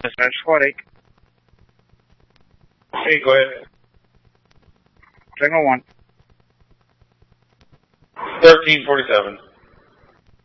Dispatch Squad 8. Hey, go ahead. Signal 1. 1347.